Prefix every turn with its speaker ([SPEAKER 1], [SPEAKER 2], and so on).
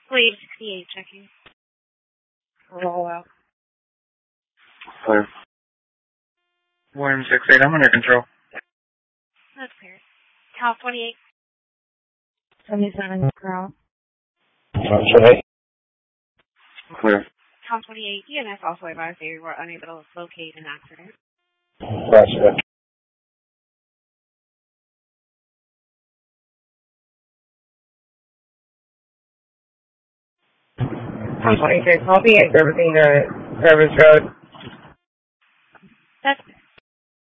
[SPEAKER 1] Wave 68 checking. Roll out.
[SPEAKER 2] Clear. William 68, I'm under control.
[SPEAKER 1] That's clear. Cal 28.
[SPEAKER 3] 77, girl.
[SPEAKER 2] Okay. Clear.
[SPEAKER 1] Cal 28, EMS also advised they were unable to locate an accident.
[SPEAKER 2] Gotcha.
[SPEAKER 3] Cal 26, copy and servicing the service road.